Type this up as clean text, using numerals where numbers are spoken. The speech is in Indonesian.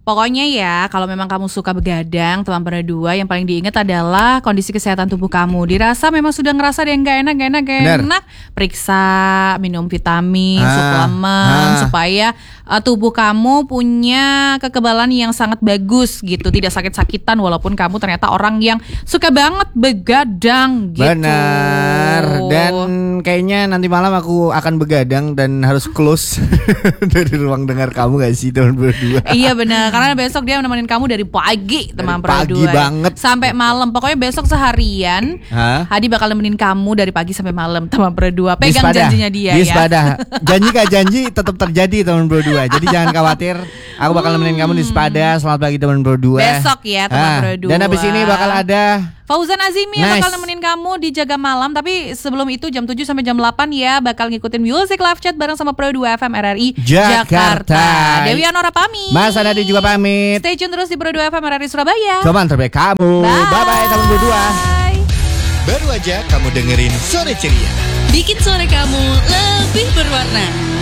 Pokoknya ya, kalau memang kamu suka begadang, teman berdua, yang paling diingat adalah kondisi kesehatan tubuh kamu. Dirasa memang sudah ngerasa ada yang gak enak, periksa, minum vitamin, suplemen, supaya tubuh kamu punya kekebalan yang sangat bagus gitu, tidak sakit-sakitan walaupun kamu ternyata orang yang suka banget begadang gitu. Benar. Dan kayaknya nanti malam aku akan begadang dan harus close dari ruang dengar kamu gak sih teman berdua? Iya benar, karena besok dia nemenin kamu dari pagi teman berdua. Pagi banget sampai malam. Pokoknya besok seharian Hadi bakal nemenin kamu dari pagi sampai malam teman berdua. Pegang janjinya dia ya. Janji gak janji tetap terjadi teman berdua. Jadi jangan khawatir. Aku bakal nemenin kamu di Sepada. Selamat pagi teman berdua. Besok ya teman berdua. Dan habis ini bakal ada Fauzan Azimi yang bakal nemenin kamu di Jaga Malam. Tapi sebelum itu jam 7 sampai jam 8 ya bakal ngikutin Music Live Chat bareng sama Pro 2 FM RRI Jakarta. Dewi Anora pamit. Mas Anadi juga pamit. Stay tune terus di Pro 2 FM RRI Surabaya. Teman terbaik kamu. Bye-bye teman berdua. Baru aja kamu dengerin Sore Ceria. Bikin sore kamu lebih berwarna.